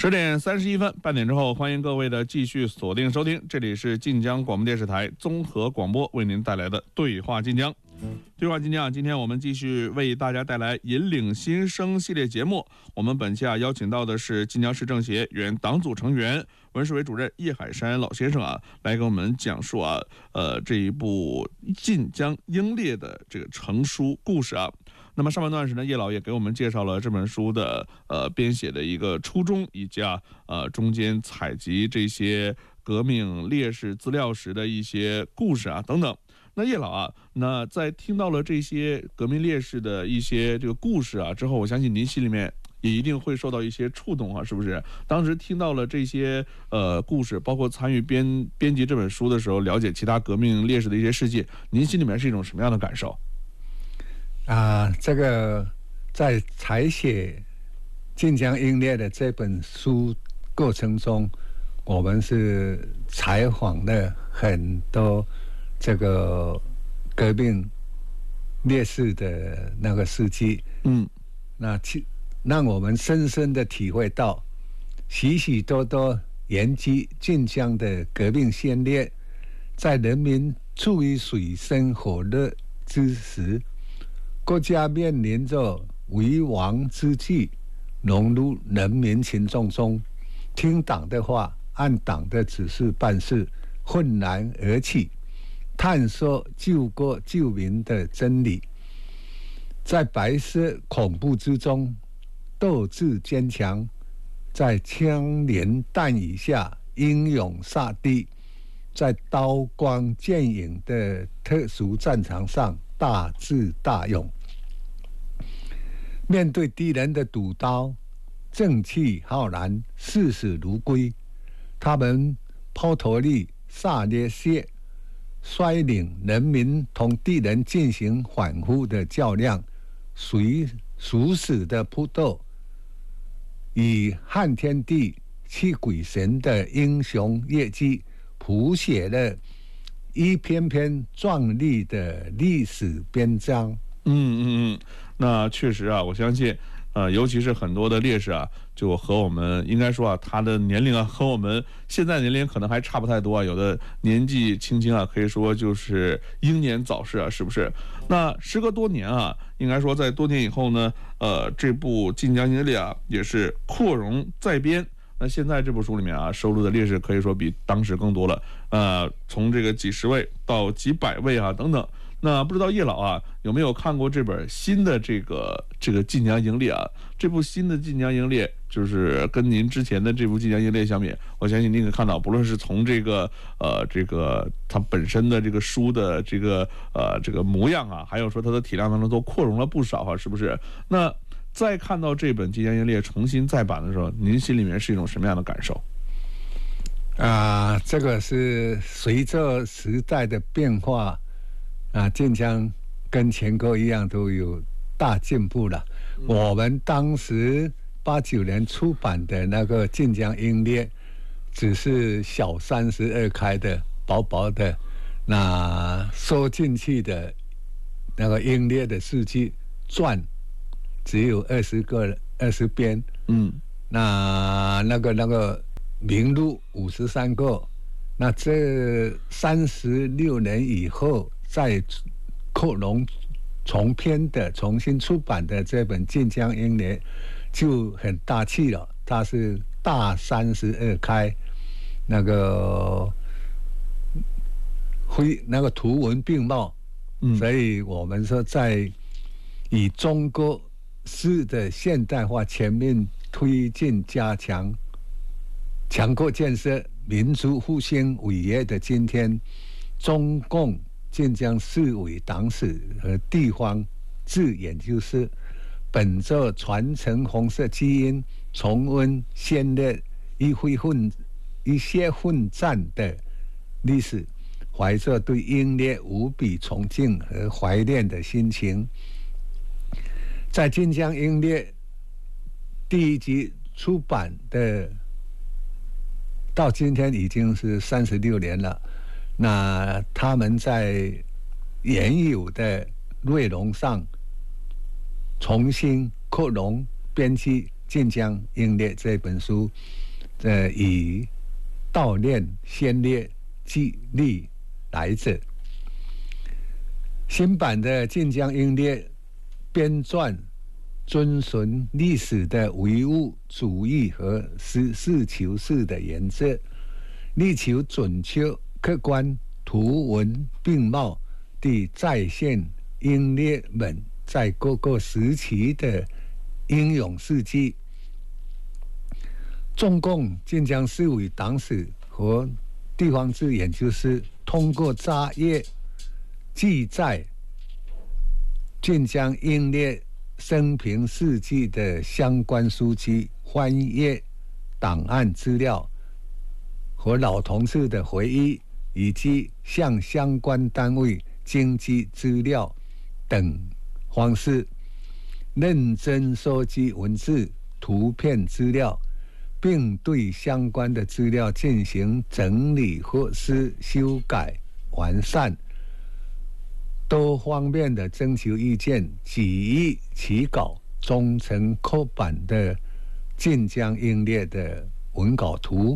10点31分，半点之后，欢迎各位的继续锁定收听，这里是晋江广播电视台综合广播为您带来的对话晋江。对话晋江，今天我们继续为大家带来引领新生系列节目。我们本期邀请到的是晋江市政协原党组成员、文史委主任叶海山老先生来给我们讲述这一部晋江英烈的这个成书故事那么上半段时呢，叶老也给我们介绍了这本书的编写的一个初衷，以及中间采集这些革命烈士资料时的一些故事等等。那叶老那在听到了这些革命烈士的一些这个故事之后，我相信您心里面也一定会受到一些触动是不是？当时听到了这些故事，包括参与编辑这本书的时候，了解其他革命烈士的一些事迹，您心里面是一种什么样的感受？ 这个在采写晋江英烈的这本书过程中，我们是采访了很多这个革命烈士的那个事迹，那让我们深深的体会到许许多多延续晋江的革命先烈，在人民处于水深火热之时，国家面临着危亡之际，融入人民群众中，听党的话，按党的指示办事，愤然而起，探索救国救民的真理，在白色恐怖之中斗志坚强，在枪林弹雨下英勇杀敌，在刀光剑影的特殊战场上大智大勇，面对敌人的毒刀，正气浩然，视死如归。他们抛头颅洒热血，率领人民同敌人进行反复的较量，殊死的搏斗，以撼天地泣鬼神的英雄业绩，谱写了一篇篇壮丽的历史篇章。 那确实我相信尤其是很多的烈士就和我们应该说他的年龄和我们现在年龄可能还差不太多有的年纪轻轻可以说就是英年早逝是不是？那时隔多年应该说在多年以后呢，这部《晋江英烈》也是扩容再编。那现在这部书里面收录的烈士可以说比当时更多了，从这个几十位到几百位等等。那不知道叶老有没有看过这本新的这个《晋江英烈》这部新的《晋江英烈》就是跟您之前的这部《晋江英烈》相比，我相信您可以看到，不论是从这个它本身的这个书的这个模样还有说它的体量当中都扩容了不少是不是？那再看到这本《晋江英烈》重新再版的时候，您心里面是一种什么样的感受？ 这个是随着时代的变化。晋江跟全国一样都有大进步了。我们当时89年出版的那个《晋江英烈》，只是小32开的薄薄的，那收进去的那个英烈的事迹传只有20编，那个名录53个。那这36年以后再扩容重编的重新出版的这本《晋江英烈》就很大气了，它是大32开，那个图文并茂，所以我们说在以中国式的现代化全面推进加强强国建设、民族复兴伟业的今天，中共晋江市委党史和地方志研究室本着传承红色基因、重温先烈一些混战的历史，怀着对英烈无比崇敬和怀念的心情，在晋江英烈第一集出版的到今天已经是36年了。那他们在原有的内容上重新扩容编辑， 晋江英烈》这本书，以悼念先烈激励来者。新版的《晋江英烈》编撰遵循历史的唯物主义和实事求是的原则，力求准确、客观、图文并茂地再现英烈们在各个时期的英勇事迹。中共晋江市委党史和地方志研究室通过查阅记载晋江英烈生平事迹的相关书籍、翻阅档案资料和老同志的回忆，以及向相关单位经济资料等方式，认真收集文字、图片资料，并对相关的资料进行整理或是修改、完善，多方面的征求意见，举议起稿，终成刻版的晋江英烈的文稿图。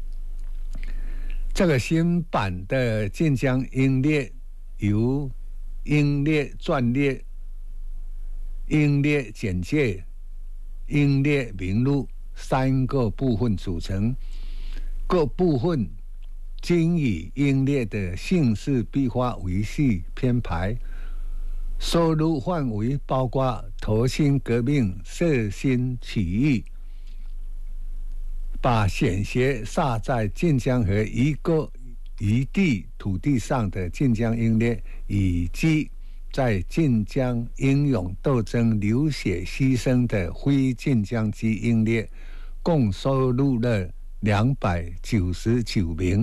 这个新版的晋江英烈由英烈传列、英烈简介、英烈名录3个部分组成，各部分均以英烈的姓氏笔画为序编排，收录范围包括投辛革命、摄津起义，把鲜血洒在晋江和一个一地土地上的晋江英烈，以及在晋江英勇斗争流血牺牲的非晋江籍英烈，共收录了299名。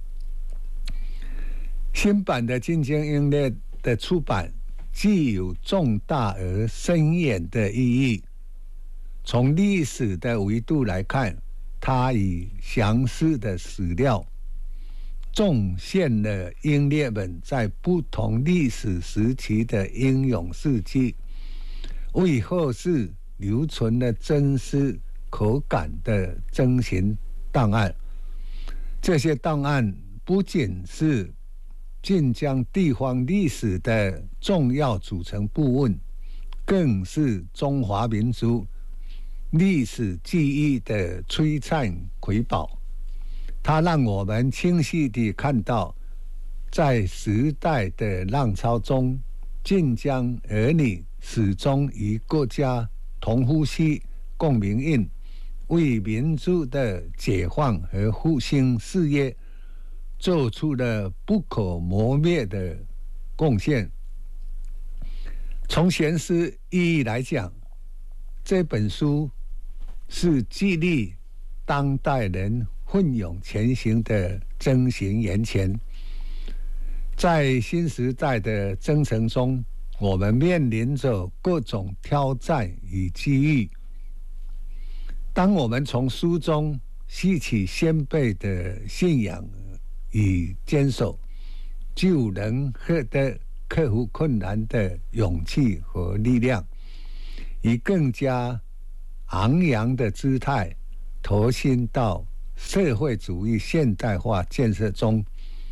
新版的晋江英烈的出版具有重大而深远的意义。从历史的维度来看，它以详细的史料重现了英烈们在不同历史时期的英勇事迹，为后世留存了真实可感的征询档案。这些档案不仅是晋江地方历史的重要组成部分，更是中华民族历史记忆的璀璨瑰宝。它让我们清晰地看到，在时代的浪潮中，晋江儿女始终与国家同呼吸、共命运，为民族的解放和复兴事业做出了不可磨灭的贡献。从现实意义来讲，这本书是激励当代人奋勇前行的征询源泉。在新时代的征程中，我们面临着各种挑战与机遇。当我们从书中吸取先辈的信仰与坚守，就能获得克服困难的勇气和力量，以更加昂扬的姿态投身到社会主义现代化建设中。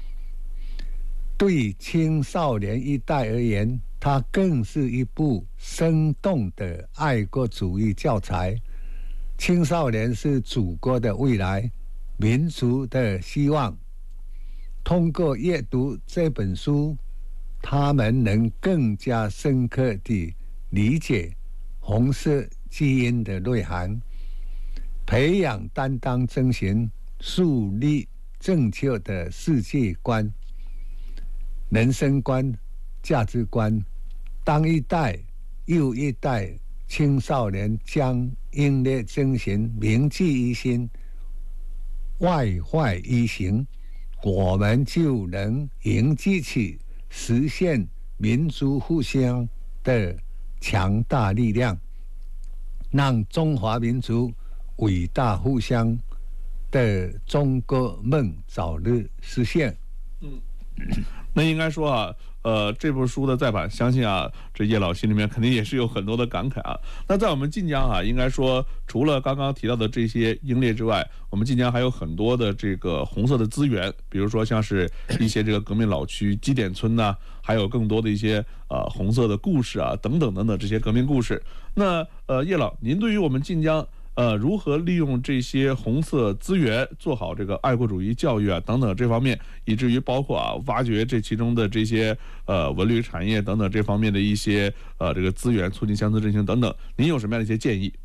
对青少年一代而言，它更是一部生动的爱国主义教材。青少年是祖国的未来，民族的希望。通过阅读这本书，他们能更加深刻地理解红色基因的内涵，培养担当征询，树立正确的世界观、人生观、价值观。当一代又一代青少年将英烈征询铭记于心、外怀于行，我们就能凝聚起实现民族复兴的强大力量，让中华民族伟大复兴的中国梦早日实现。 那应该说啊， 这部书的再版，相信啊，这叶老心里面肯定也是有很多的感慨啊。那在我们晋江啊，应该说除了刚刚提到的这些英烈之外，我们晋江还有很多的这个红色的资源，比如说像是一些这个革命老区基点村呐、还有更多的一些红色的故事啊，等等等等这些革命故事。那叶老，您对于我们晋江如何利用这些红色资源做好这个爱国主义教育啊等等这方面，以至于包括挖掘这其中的这些文旅产业等等这方面的一些这个资源，促进乡村振兴等等，您有什么样的一些建议？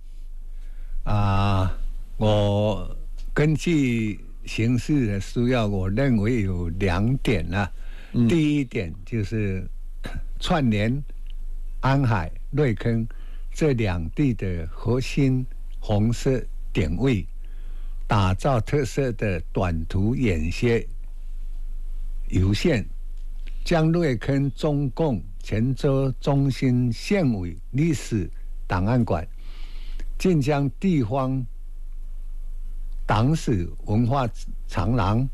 我根据形势的需要，我认为有2点啊。第一点就是串联安海、瑞坑这2地的核心红色点位，打造特色的短途演习游线，将瑞坑中共泉州中心县委历史档案馆、晋江地方党史文化长廊、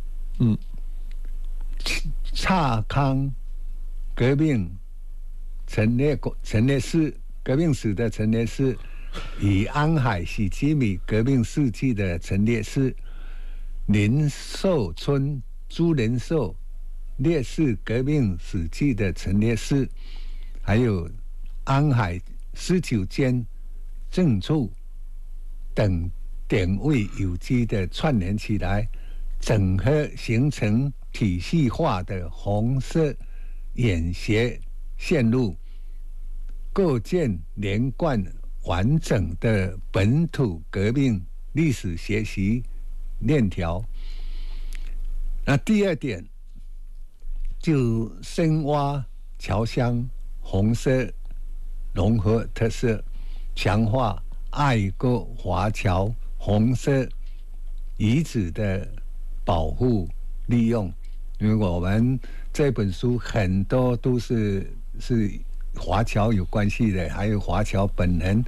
蔡康革命陈列室、革命史的陈列室，以安海喜基米革命事迹的陈列室、林寿村朱仁寿烈士革命史迹的陈列室，还有安海19间证处等点位有机的串联起来，整合形成体系化的红色演习线路，构建连贯完整的本土革命历史学习链条。那第2点就深挖侨乡红色融合特色，强化爱国华侨红色遗址的保护利用。因为我们这本书很多都是华侨有关系的，还有华侨本人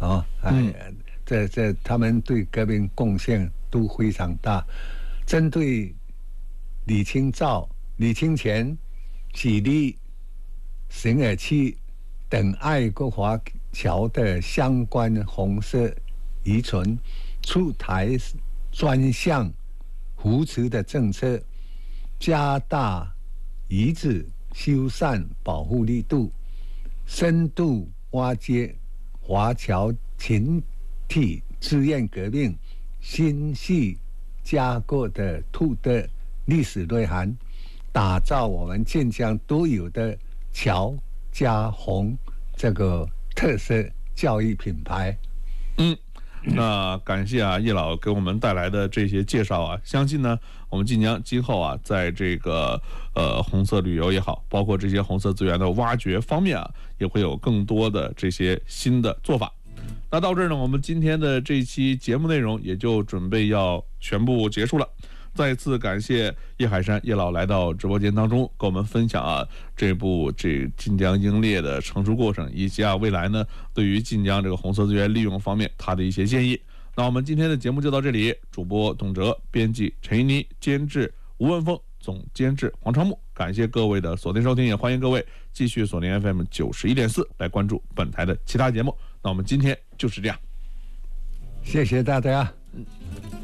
这他们对革命贡献都非常大。针对李清照、李清泉、许立、沈尔七等爱国华侨的相关红色遗存，出台专项扶持的政策，加大遗址修缮保护力度，深度挖掘华侨群体志愿革命心系家国的土的历史内涵，打造我们晋江独有的侨加红这个特色教育品牌。 那感谢叶老给我们带来的这些介绍啊，相信呢我们晋江今后在这个红色旅游也好，包括这些红色资源的挖掘方面也会有更多的这些新的做法。那到这儿呢，我们今天的这期节目内容也就准备要全部结束了。再次感谢叶海山叶老来到直播间当中，跟我们分享这晋江英烈的成熟过程，以及未来呢对于晋江这个红色资源利用方面他的一些建议。那我们今天的节目就到这里，主播董哲，编辑陈一妮，监制吴文峰，总监制黄昌木。感谢各位的锁定收听，也欢迎各位继续锁定 FM 91.4来关注本台的其他节目。那我们今天就是这样， 谢谢大家。